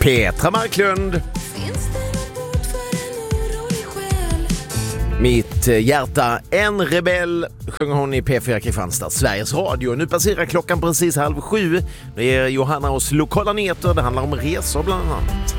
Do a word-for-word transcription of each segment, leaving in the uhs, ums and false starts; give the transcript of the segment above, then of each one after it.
Petra Marklund. Mitt hjärta, en rebell, sjunger hon i P fyra Kristianstad, Sveriges Radio. Nu passerar klockan precis halv sju. Det är Johanna hos lokala nyheter. Det handlar om resor bland annat.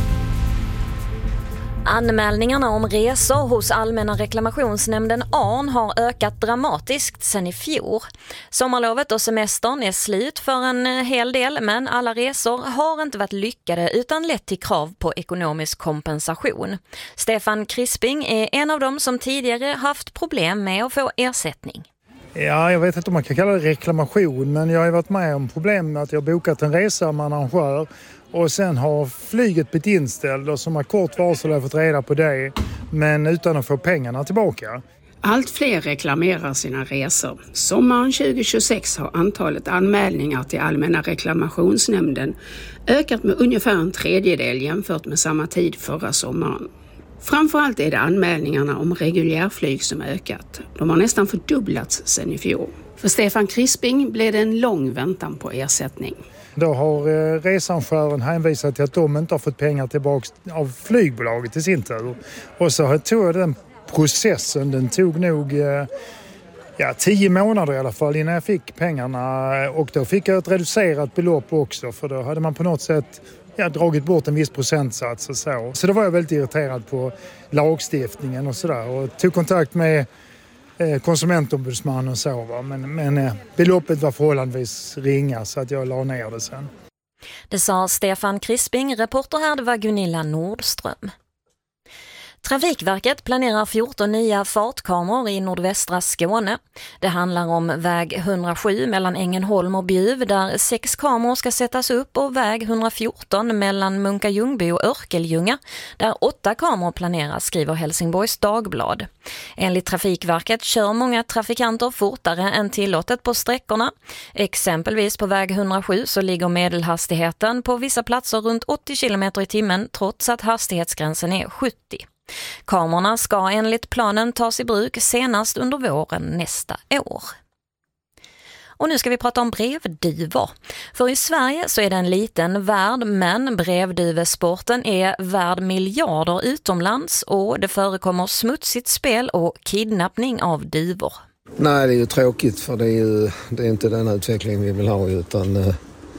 Anmälningarna om resor hos Allmänna reklamationsnämnden A R N har ökat dramatiskt sedan i fjol. Sommarlovet och semestern är slut för en hel del, men alla resor har inte varit lyckade utan lett till krav på ekonomisk kompensation. Stefan Crisping är en av dem som tidigare haft problem med att få ersättning. Ja, jag vet inte om man kan kalla det reklamation, men jag har varit med om problem med att jag har bokat en resa med en arrangör och sen har flyget blivit inställd och som har kort varsel har jag fått reda på det, men utan att få pengarna tillbaka. Allt fler reklamerar sina resor. Sommaren tjugo tjugosex har antalet anmälningar till Allmänna reklamationsnämnden ökat med ungefär en tredjedel jämfört med samma tid förra sommaren. Framförallt är det anmälningarna om reguljärflyg som ökat. De har nästan fördubblats sedan i fjol. För Stefan Crisping blev det en lång väntan på ersättning. Då har eh, researrangören hänvisat till att de inte har fått pengar tillbaka av flygbolaget i sin tur. Och så tog jag den processen, den tog nog eh, ja, tio månader i alla fall innan jag fick pengarna. Och då fick jag ett reducerat belopp också, för då hade man på något sätt ja, dragit bort en viss procentsats och så. Så då var jag väldigt irriterad på lagstiftningen och sådär och tog kontakt med konsumentombudsmannen och så, va? Men, men beloppet var förhållandevis ringa så att jag la ner det sen. Det sa Stefan Crisping, reporter här, det var Gunilla Nordström. Trafikverket planerar fjorton nya fartkameror i nordvästra Skåne. Det handlar om väg hundrasju mellan Ängelholm och Bjuv där sex kameror ska sättas upp och väg hundrafjorton mellan Munka-Ljungby och Örkeljunga där åtta kameror planeras, skriver Helsingborgs Dagblad. Enligt Trafikverket kör många trafikanter fortare än tillåtet på sträckorna. Exempelvis på väg hundrasju så ligger medelhastigheten på vissa platser runt åttio kilometer i timmen trots att hastighetsgränsen är sjuttio. Kamerorna ska enligt planen tas i bruk senast under våren nästa år. Och nu ska vi prata om brevduvor. För i Sverige så är det en liten värld, men brevduvesporten är värd miljarder utomlands och det förekommer smutsigt spel och kidnappning av duvor. Nej, det är ju tråkigt för det är ju det är inte den utvecklingen vi vill ha, utan uh,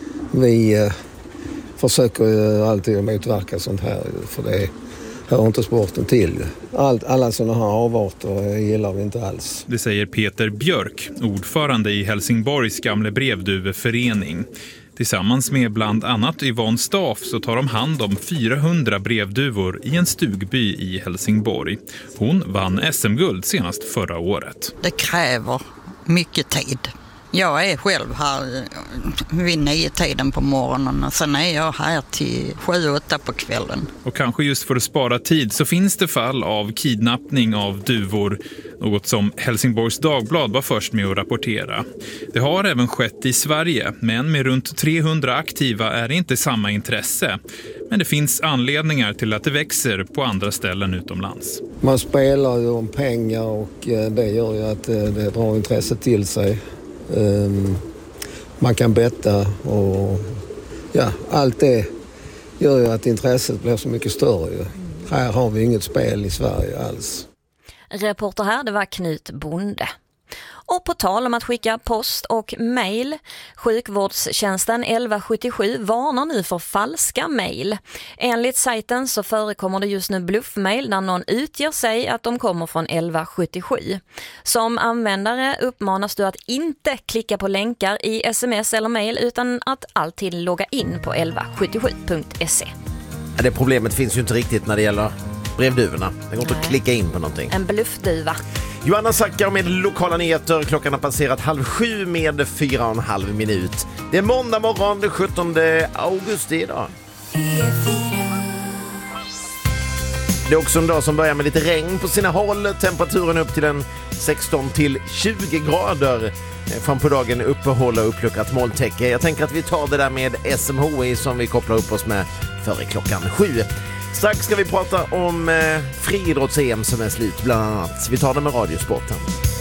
vi uh, försöker ju alltid motverka sånt här, för det hör inte sporten till. Allt, alla sådana här avarter gillar vi inte alls. Det säger Peter Björk, ordförande i Helsingborgs gamla brevduveförening. Tillsammans med bland annat Yvonne Staff så tar de hand om fyrahundra brevduvor i en stugby i Helsingborg. Hon vann S M-guld senast förra året. Det kräver mycket tid. Jag är själv här vid nio tiden på morgonen och sen är jag här till sju, åtta på kvällen. Och kanske just för att spara tid så finns det fall av kidnappning av duvor, något som Helsingborgs Dagblad var först med att rapportera. Det har även skett i Sverige, men med runt trehundra aktiva är det inte samma intresse. Men det finns anledningar till att det växer på andra ställen utomlands. Man spelar ju om pengar och det gör ju att det drar intresse till sig. Um, man kan betta och ja, allt det gör ju att intresset blir så mycket större. Här har vi inget spel i Sverige alls. Reporter här, det var Knut Bonde. Och på tal om att skicka post och mejl, sjukvårdstjänsten elva sjuttiosju varnar nu för falska mejl. Enligt sajten så förekommer det just nu bluffmejl där någon utger sig att de kommer från elva sjuttiosju. Som användare uppmanas du att inte klicka på länkar i sms eller mejl utan att alltid logga in på elva sjuttiosju punkt se. Det problemet finns ju inte riktigt när det gäller brevduvorna. Det går inte att klicka in på någonting. En bluffduva. Johanna Sackar med lokala nyheter. Klockan har passerat halv sju med fyra och en halv minut. Det är måndag morgon, den sjuttonde augusti idag. Det är också en dag som börjar med lite regn på sina håll. Temperaturen upp till en sexton till tjugo grader. Fram på dagen uppehåll och uppluckrat molntäcke. Jag tänker att vi tar det där med S M H I som vi kopplar upp oss med före klockan sju. Strax ska vi prata om eh, friidrotts-E M som är slut bland annat. Vi tar det med Radiosporten.